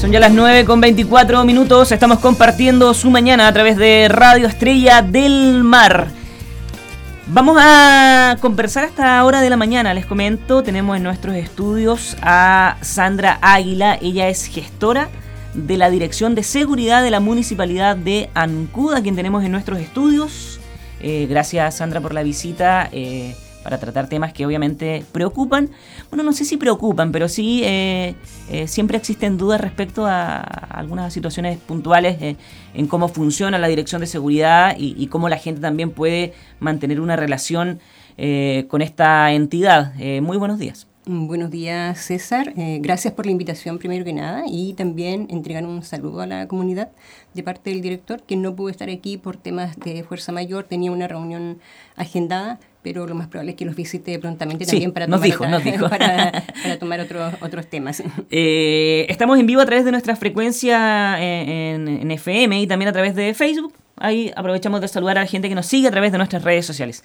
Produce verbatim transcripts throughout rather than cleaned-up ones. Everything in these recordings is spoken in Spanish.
Son ya las nueve con veinticuatro minutos, estamos compartiendo su mañana a través de Radio Estrella del Mar. Vamos a conversar hasta hora de la mañana, les comento, tenemos en nuestros estudios a Sandra Águila, ella es gestora de la Dirección de Seguridad de la Municipalidad de Ancud, a quien tenemos en nuestros estudios. Eh, gracias, Sandra, por la visita. Eh, para tratar temas que obviamente preocupan. Bueno, no sé si preocupan, pero sí eh, eh, siempre existen dudas respecto a, a algunas situaciones puntuales eh, en cómo funciona la Dirección de Seguridad y, y cómo la gente también puede mantener una relación eh, con esta entidad. Eh, muy buenos días. Buenos días, César. Eh, gracias por la invitación, primero que nada, y también entregar un saludo a la comunidad de parte del director, que no pudo estar aquí por temas de fuerza mayor, tenía una reunión agendada, pero lo más probable es que los visite prontamente también sí, para, nos tomar dijo, otra, nos dijo. para, para tomar otros otros temas. Eh, estamos en vivo a través de nuestra frecuencia en, en F M y también a través de Facebook. Ahí aprovechamos de saludar a la gente que nos sigue a través de nuestras redes sociales.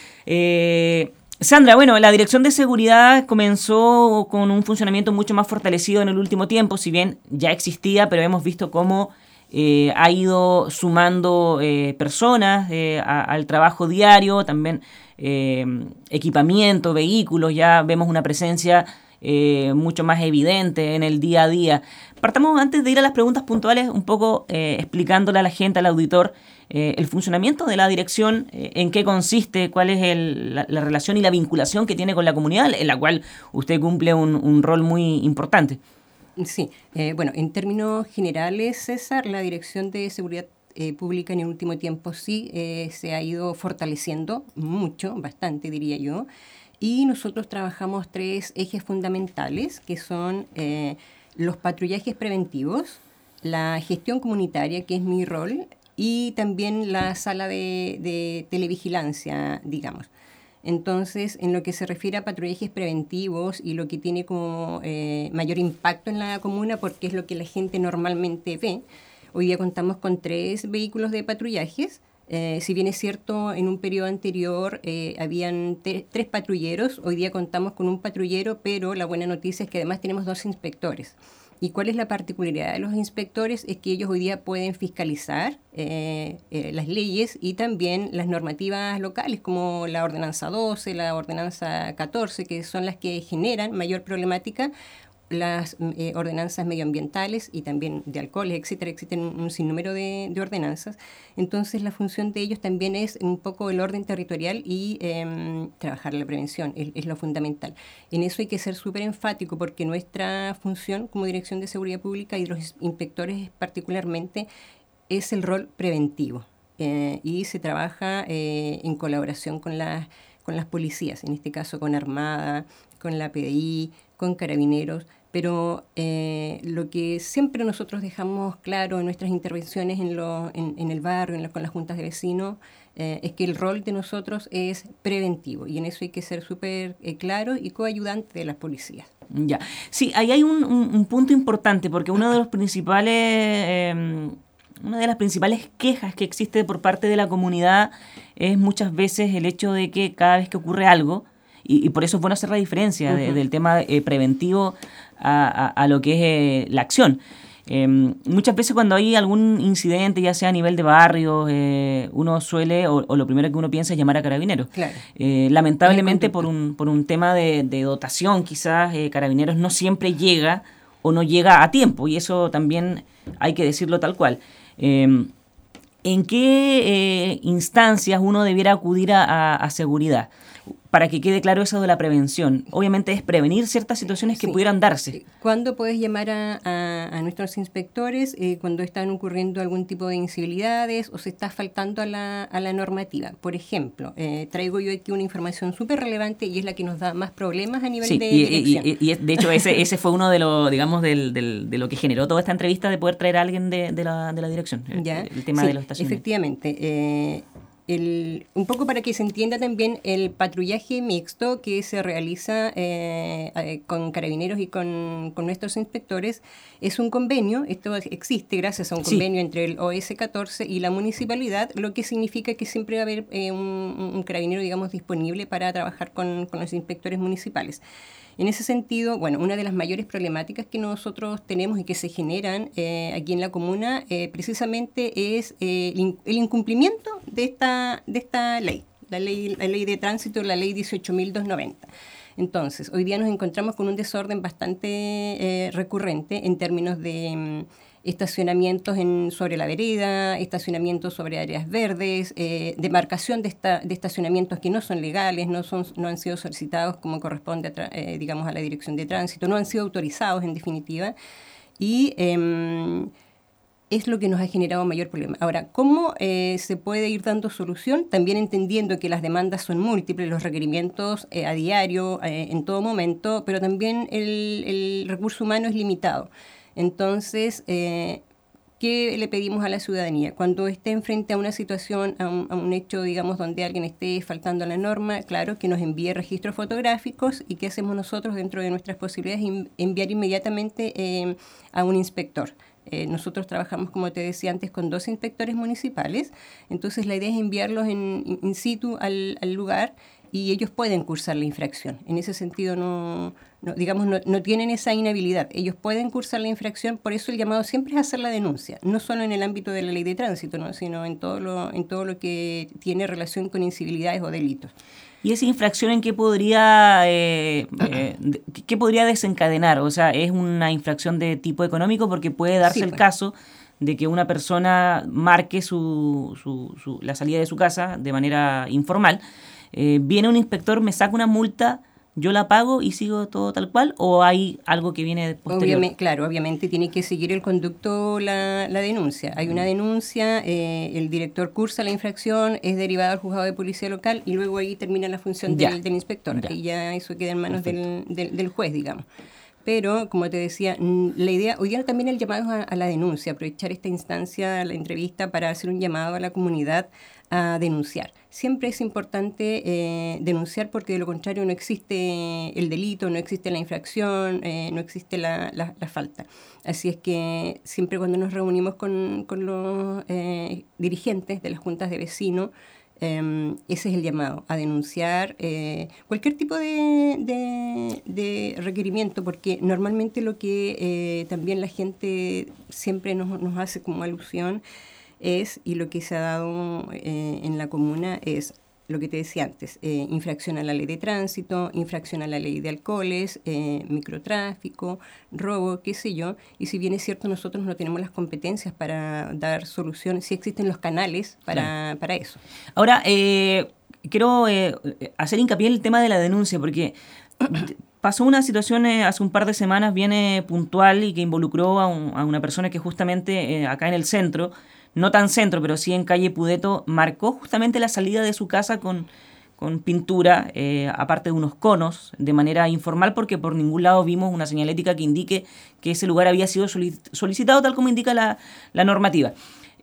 Eh, Sandra, bueno, la Dirección de Seguridad comenzó con un funcionamiento mucho más fortalecido en el último tiempo, si bien ya existía, pero hemos visto cómo eh, ha ido sumando eh, personas eh, a, al trabajo diario, también eh, equipamiento, vehículos, ya vemos una presencia eh, mucho más evidente en el día a día. Partamos antes de ir a las preguntas puntuales, un poco eh, explicándole a la gente, al auditor, eh, el funcionamiento de la dirección, eh, en qué consiste, cuál es el, la, la relación y la vinculación que tiene con la comunidad, en la cual usted cumple un, un rol muy importante. Sí, eh, bueno, en términos generales, César, la Dirección de Seguridad eh, Pública en el último tiempo sí eh, se ha ido fortaleciendo mucho, bastante diría yo, y nosotros trabajamos tres ejes fundamentales que son eh, los patrullajes preventivos, la gestión comunitaria, que es mi rol, y también la sala de, de televigilancia, digamos. Entonces, en lo que se refiere a patrullajes preventivos y lo que tiene como eh, mayor impacto en la comuna, porque es lo que la gente normalmente ve, hoy día contamos con tres vehículos de patrullajes. Eh, si bien es cierto, en un periodo anterior eh, habían te- tres patrulleros, hoy día contamos con un patrullero, pero la buena noticia es que además tenemos dos inspectores. ¿Y cuál es la particularidad de los inspectores? Es que ellos hoy día pueden fiscalizar eh, eh, las leyes y también las normativas locales, como la ordenanza doce, la ordenanza catorce, que son las que generan mayor problemática, las eh, ordenanzas medioambientales y también de alcoholes, etcétera. Existen un, un sinnúmero de, de ordenanzas. Entonces, la función de ellos también es un poco el orden territorial y eh, trabajar la prevención, es, es lo fundamental. En eso hay que ser súper enfático porque nuestra función como Dirección de Seguridad Pública y los inspectores particularmente es el rol preventivo eh, y se trabaja eh, en colaboración con las, con las policías, en este caso con Armada, con la P D I, con Carabineros, pero eh, lo que siempre nosotros dejamos claro en nuestras intervenciones en, lo, en, en el barrio, en lo, con las juntas de vecinos, eh, es que el rol de nosotros es preventivo y en eso hay que ser súper eh, claro y coayudante de las policías. Ya, sí, ahí hay un, un, un punto importante porque uno de los principales, eh, una de las principales quejas que existe por parte de la comunidad es muchas veces el hecho de que cada vez que ocurre algo, y, y por eso es bueno hacer la diferencia uh-huh. de, del tema eh, preventivo a, a, a lo que es eh, la acción. Eh, muchas veces cuando hay algún incidente, ya sea a nivel de barrio, eh, uno suele, o, o lo primero que uno piensa es llamar a Carabineros. Claro. Eh, lamentablemente por un, por un tema de, de dotación, quizás eh, Carabineros no siempre llega o no llega a tiempo, y eso también hay que decirlo tal cual. Eh, ¿En qué eh, instancias uno debiera acudir a, a, a seguridad? Para que quede claro eso de la prevención. Obviamente es prevenir ciertas situaciones que sí. pudieran darse. ¿Cuándo puedes llamar a, a, a nuestros inspectores? Eh, cuando están ocurriendo algún tipo de incivilidades o se está faltando a la, a la normativa. Por ejemplo, eh, traigo yo aquí una información súper relevante y es la que nos da más problemas a nivel sí, de y, dirección. Y, y, y de hecho ese, ese fue uno de los, digamos, del, del, de lo que generó toda esta entrevista, de poder traer a alguien de, de, la, de la dirección. ¿Ya? El, el tema sí, de los estacionamientos. Efectivamente. Eh, El, un poco para que se entienda también el patrullaje mixto que se realiza eh, eh, con Carabineros y con, con nuestros inspectores es un convenio, esto existe gracias a un convenio sí. entre el O S catorce y la municipalidad, lo que significa que siempre va a haber eh, un, un carabinero, digamos, disponible para trabajar con, con los inspectores municipales. En ese sentido, bueno, una de las mayores problemáticas que nosotros tenemos y que se generan eh, aquí en la comuna eh, precisamente es eh, el incumplimiento de esta, de esta ley, la ley, la ley de tránsito, la ley dieciocho mil doscientos noventa. Entonces, hoy día nos encontramos con un desorden bastante eh, recurrente en términos de mm, estacionamientos en, sobre la vereda, estacionamientos sobre áreas verdes, eh, demarcación de, esta, de estacionamientos que no son legales, no, son, no han sido solicitados como corresponde a, eh, digamos, a la Dirección de Tránsito, no han sido autorizados en definitiva, y eh, es lo que nos ha generado mayor problema. Ahora, ¿cómo eh, se puede ir dando solución? También entendiendo que las demandas son múltiples, los requerimientos eh, a diario, eh, en todo momento, pero también el, el recurso humano es limitado. Entonces, eh, ¿qué le pedimos a la ciudadanía? Cuando estén frente a una situación, a un, a un hecho, digamos, donde alguien esté faltando a la norma, claro, que nos envíe registros fotográficos. ¿Y qué hacemos nosotros dentro de nuestras posibilidades? Enviar inmediatamente eh, a un inspector. Eh, nosotros trabajamos, como te decía antes, con dos inspectores municipales, entonces la idea es enviarlos en, in situ al, al lugar y ellos pueden cursar la infracción. En ese sentido, no, no digamos, no, no tienen esa inhabilidad. Ellos pueden cursar la infracción, por eso el llamado siempre es hacer la denuncia, no solo en el ámbito de la ley de tránsito, ¿no? Sino en todo lo, en todo lo que tiene relación con incivilidades o delitos. ¿Y esa infracción en qué podría, eh, eh, qué podría desencadenar? O sea, ¿es una infracción de tipo económico? Porque puede darse sí, el pues. caso de que una persona marque su, su, su, la salida de su casa de manera informal. Eh, viene un inspector, me saca una multa, yo la pago y sigo todo tal cual, ¿o hay algo que viene posterior? Obviamente, claro, obviamente tiene que seguir el conducto la, la denuncia. Hay una denuncia, eh, el director cursa la infracción, es derivado al juzgado de policía local y luego ahí termina la función del, del inspector. Ya. Y ya eso queda en manos del, del, del juez, digamos. Pero, como te decía, la idea, hoy día también el llamado a, a la denuncia, aprovechar esta instancia, la entrevista, para hacer un llamado a la comunidad a denunciar. Siempre es importante eh, denunciar porque de lo contrario no existe el delito, no existe la infracción, eh, no existe la, la, la falta. Así es que siempre cuando nos reunimos con, con los eh, dirigentes de las juntas de vecinos, Um, ese es el llamado, a denunciar eh, cualquier tipo de, de, de requerimiento, porque normalmente lo que eh, también la gente siempre nos, nos hace como alusión es, y lo que se ha dado eh, en la comuna es lo que te decía antes, eh, infracción a la ley de tránsito, infracción a la ley de alcoholes, eh, microtráfico, robo, qué sé yo, y si bien es cierto nosotros no tenemos las competencias para dar soluciones, sí existen los canales para, claro. para eso. Ahora, eh, quiero eh, hacer hincapié en el tema de la denuncia, porque pasó una situación eh, hace un par de semanas bien eh, puntual y que involucró a, un, a una persona que justamente eh, acá en el centro, no tan centro, pero sí en calle Pudeto, marcó justamente la salida de su casa con, con pintura, eh, aparte de unos conos, de manera informal, porque por ningún lado vimos una señalética que indique que ese lugar había sido solicitado tal como indica la, la normativa.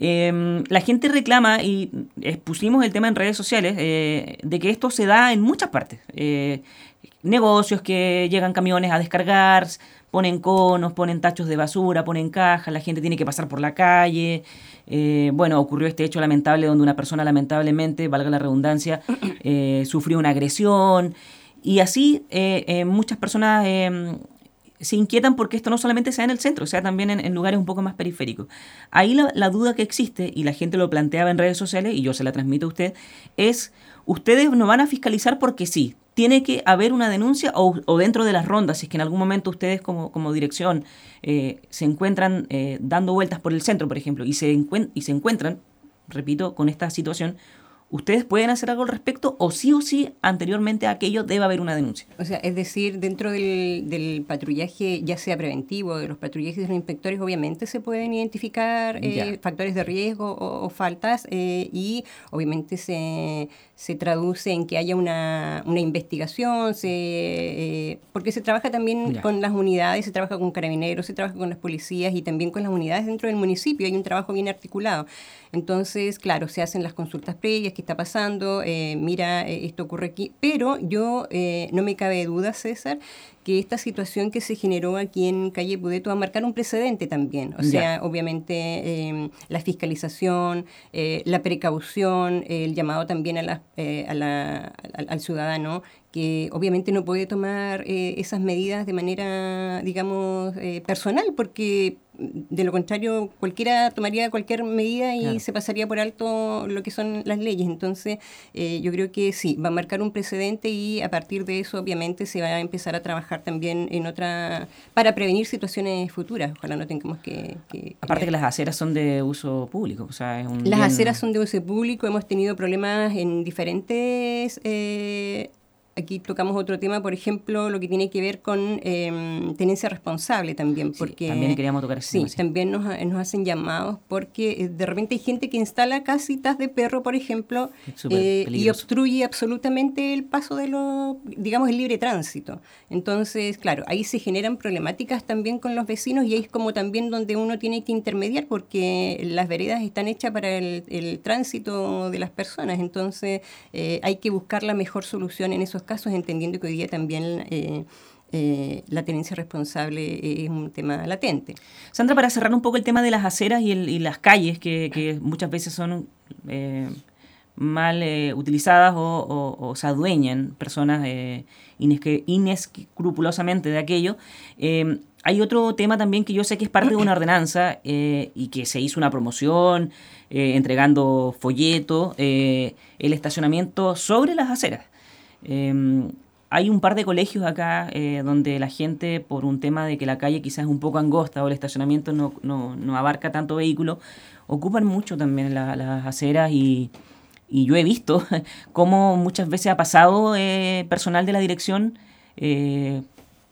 Eh, la gente reclama, y expusimos el tema en redes sociales, eh, de que esto se da en muchas partes. Eh, negocios que llegan camiones a descargar, ponen conos, ponen tachos de basura, ponen cajas, la gente tiene que pasar por la calle. Eh, bueno, ocurrió este hecho lamentable donde una persona lamentablemente, valga la redundancia, eh, sufrió una agresión. Y así eh, eh, muchas personas eh, se inquietan porque esto no solamente sea en el centro, sea también en, en lugares un poco más periféricos. Ahí la, la duda que existe, y la gente lo planteaba en redes sociales, y yo se la transmito a usted, es, ustedes no van a fiscalizar porque sí. ¿Tiene que haber una denuncia o, o dentro de las rondas, si es que en algún momento ustedes como, como dirección eh, se encuentran eh, dando vueltas por el centro, por ejemplo, y se, encuent- y se encuentran, repito, con esta situación, ¿ustedes pueden hacer algo al respecto o sí o sí anteriormente a aquello debe haber una denuncia? O sea, es decir, dentro del, del patrullaje, ya sea preventivo, de los patrullajes de los inspectores, obviamente se pueden identificar eh, factores de riesgo o, o faltas eh, y obviamente se, se traduce en que haya una, una investigación, se, eh, porque se trabaja también ya. con las unidades, se trabaja con carabineros, se trabaja con las policías y también con las unidades dentro del municipio, hay un trabajo bien articulado. Entonces, claro, se hacen las consultas previas, qué está pasando, eh, mira, eh, esto ocurre aquí. Pero yo, eh, no me cabe duda, César, que esta situación que se generó aquí en Calle Pudeto va a marcar un precedente también. O sea, ya. obviamente eh, la fiscalización, eh, la precaución, eh, el llamado también a la, eh, a la, al, al ciudadano, que obviamente no puede tomar eh, esas medidas de manera, digamos, eh, personal, porque de lo contrario cualquiera tomaría cualquier medida y claro. se pasaría por alto lo que son las leyes. Entonces, eh, yo creo que sí, va a marcar un precedente y a partir de eso, obviamente, se va a empezar a trabajar también en otra, para prevenir situaciones futuras. Ojalá no tengamos que... que Aparte que las aceras son de uso público, o sea, es un Las bien... aceras son de uso público, hemos tenido problemas en diferentes... Eh, Aquí tocamos otro tema, por ejemplo, lo que tiene que ver con eh, tenencia responsable también. Porque, sí, también queríamos tocar ese sí, tema. Sí, también nos, nos hacen llamados porque de repente hay gente que instala casitas de perro, por ejemplo, eh, y obstruye absolutamente el paso de los, digamos, el libre tránsito. Entonces, claro, ahí se generan problemáticas también con los vecinos y ahí es como también donde uno tiene que intermediar porque las veredas están hechas para el, el tránsito de las personas. Entonces, eh, hay que buscar la mejor solución en esos casos, entendiendo que hoy día también eh, eh, la tenencia responsable es un tema latente. Sandra, para cerrar un poco el tema de las aceras y, el, y las calles, que, que muchas veces son eh, mal eh, utilizadas o, o, o se adueñan personas eh, inesque, inescrupulosamente de aquello, eh, hay otro tema también que yo sé que es parte de una ordenanza eh, y que se hizo una promoción eh, entregando folletos, eh, el estacionamiento sobre las aceras. Eh, hay un par de colegios acá eh, donde la gente, por un tema de que la calle quizás es un poco angosta o el estacionamiento no, no, no abarca tanto vehículo, ocupan mucho también la, las aceras y, y yo he visto cómo muchas veces ha pasado eh, personal de la dirección eh,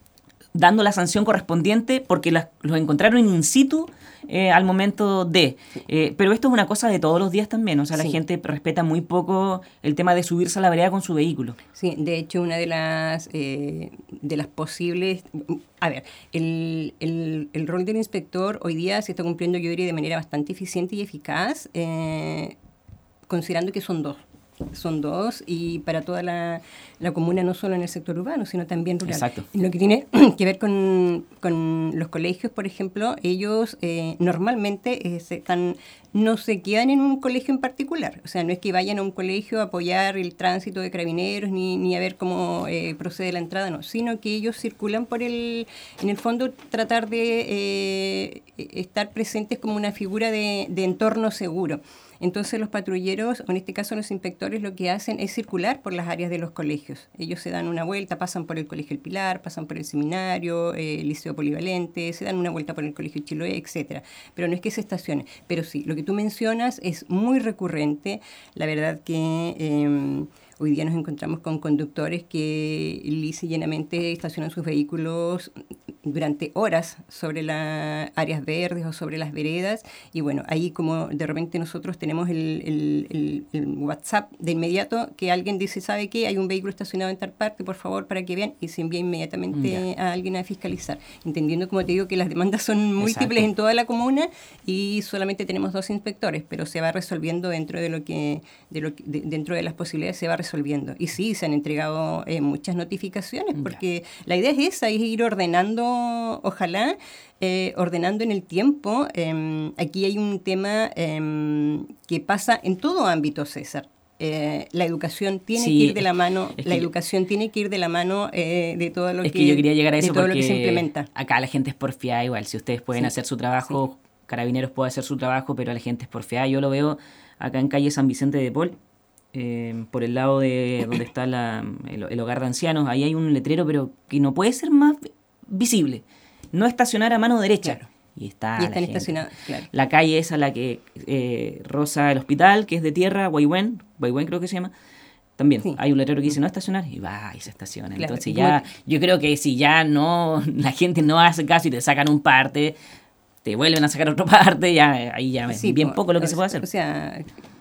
dando la sanción correspondiente porque las, los encontraron in situ eh, al momento de. Eh, pero esto es una cosa de todos los días también, o sea, la sí. gente respeta muy poco el tema de subirse a la vereda con su vehículo. Sí, de hecho, una de las, eh, de las posibles... A ver, el, el, el rol del inspector hoy día se está cumpliendo, yo diría, de manera bastante eficiente y eficaz, eh, considerando que son dos. Son dos y para toda la, la comuna, no solo en el sector urbano, sino también rural. Exacto. Lo que tiene que ver con, con los colegios, por ejemplo, ellos eh, normalmente eh, se están, no se quedan en un colegio en particular. O sea, no es que vayan a un colegio a apoyar el tránsito de carabineros ni, ni a ver cómo eh, procede la entrada, no, sino que ellos circulan por el, en el fondo, tratar de eh, estar presentes como una figura de, de entorno seguro. Entonces los patrulleros, o en este caso los inspectores, lo que hacen es circular por las áreas de los colegios. Ellos se dan una vuelta, pasan por el Colegio El Pilar, pasan por el Seminario, eh, el Liceo Polivalente, se dan una vuelta por el Colegio Chiloé, etcétera. Pero no es que se estacionen. Pero sí, lo que tú mencionas es muy recurrente. La verdad que... Eh, Hoy día nos encontramos con conductores que lisa y llanamente estacionan sus vehículos durante horas sobre las áreas verdes o sobre las veredas. Y bueno, ahí como de repente nosotros tenemos el, el, el, el WhatsApp de inmediato que alguien dice, ¿sabe qué? Hay un vehículo estacionado en tal parte, por favor, para que vean. Y se envía inmediatamente yeah. a alguien a fiscalizar. Entendiendo, como te digo, que las demandas son múltiples Exacto. en toda la comuna y solamente tenemos dos inspectores, pero se va resolviendo dentro de lo que, de lo que de, dentro de las posibilidades, se va resolviendo. resolviendo. Y sí, se han entregado eh, muchas notificaciones, porque yeah. la idea es esa, es ir ordenando, ojalá, eh, ordenando en el tiempo. Eh, aquí hay un tema eh, que pasa en todo ámbito, César. Eh, la educación tiene sí, que ir de la mano, la educación yo, tiene que ir de la mano eh, de todo lo es que, que yo quería llegar a eso todo porque lo que se implementa. Acá la gente es porfiada igual, si ustedes pueden sí, hacer su trabajo, sí. Carabineros puede hacer su trabajo, pero la gente es porfiada. Yo lo veo acá en calle San Vicente de Paul. Eh, por el lado de donde está la, el, el hogar de ancianos, ahí hay un letrero, pero que no puede ser más visible. No estacionar a mano derecha. Claro. Y está y están estacionados, claro. La calle esa, la que eh, roza el hospital, que es de tierra, Guayhuén, Guayhuén creo que se llama. También sí. hay un letrero que dice no estacionar y va y se estaciona. Claro. Entonces ya, yo creo que si ya no, la gente no hace caso y te sacan un parte, te vuelven a sacar otra parte, ya ahí ya sí, bien poco lo que o, se puede hacer. O sea,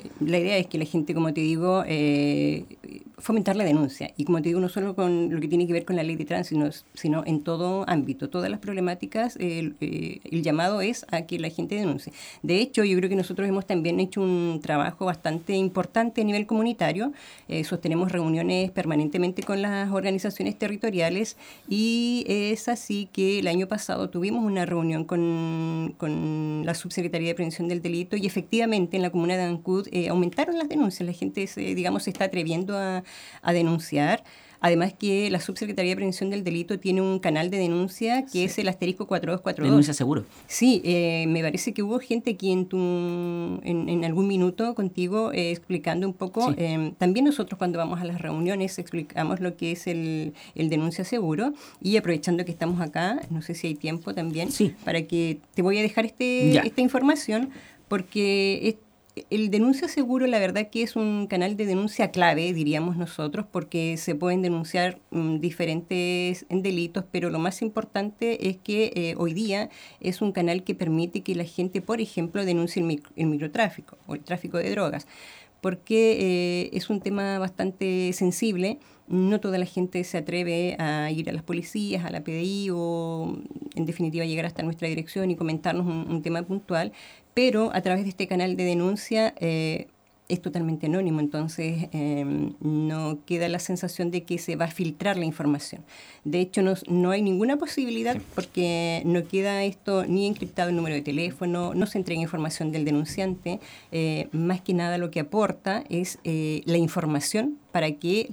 la idea es que la gente, como te digo, eh, fomentar la denuncia. Y como te digo, no solo con lo que tiene que ver con la ley de tránsito, sino, sino en todo ámbito, todas las problemáticas, eh, eh, el llamado es a que la gente denuncie. De hecho, yo creo que nosotros hemos también hecho un trabajo bastante importante a nivel comunitario. Eh, sostenemos reuniones permanentemente con las organizaciones territoriales y es así que el año pasado tuvimos una reunión con, con la Subsecretaría de Prevención del Delito y efectivamente en la comuna de Ancud eh, aumentaron las denuncias. La gente, se, digamos, se está atreviendo a, a denunciar. Además que la Subsecretaría de Prevención del Delito tiene un canal de denuncia que sí. es el asterisco cuatro dos cuatro dos. Denuncia seguro. Sí, eh, me parece que hubo gente aquí en, tu, en, en algún minuto contigo eh, explicando un poco. Sí. Eh, también nosotros cuando vamos a las reuniones explicamos lo que es el, el denuncia seguro y aprovechando que estamos acá, no sé si hay tiempo también, sí. para que te voy a dejar este, esta información porque es, el denuncia seguro, la verdad que es un canal de denuncia clave, diríamos nosotros, porque se pueden denunciar um, diferentes delitos, pero lo más importante es que eh, hoy día es un canal que permite que la gente, por ejemplo, denuncie el, micro, el microtráfico o el tráfico de drogas, porque eh, es un tema bastante sensible. No toda la gente se atreve a ir a las policías, a la P D I o, en definitiva, llegar hasta nuestra dirección y comentarnos un, un tema puntual, pero a través de este canal de denuncia eh, es totalmente anónimo, entonces eh, no queda la sensación de que se va a filtrar la información. De hecho, no, no hay ninguna posibilidad sí. porque no queda esto ni encriptado el número de teléfono, no se entrega información del denunciante, eh, más que nada lo que aporta es eh, la información para que